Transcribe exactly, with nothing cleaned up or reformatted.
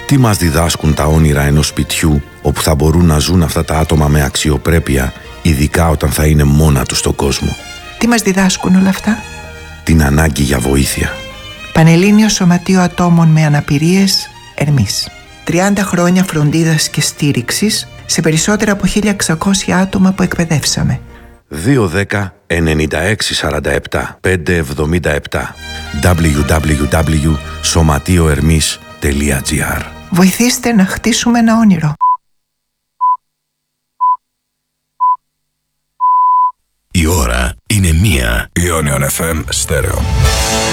Τι μας διδάσκουν τα όνειρα ενός σπιτιού όπου θα μπορούν να ζουν αυτά τα άτομα με αξιοπρέπεια, ειδικά όταν θα είναι μόνα τους στον κόσμο? Τι μας διδάσκουν όλα αυτά? Την ανάγκη για βοήθεια. Πανελλήνιο Σωματείο Ατόμων με Αναπηρίες, Ερμής. τριάντα χρόνια φροντίδας και στήριξης σε περισσότερα από χίλια εξακόσια άτομα που εκπαιδεύσαμε. δύο δέκα ενενήντα έξι σαράντα επτά πεντακόσια εβδομήντα επτά double-u double-u double-u τελεία σωματείοερμής τελεία τζι άρ. Βοηθήστε να χτίσουμε ένα όνειρο. Η ώρα είναι μία. Ionion εφ εμ Στέρεο.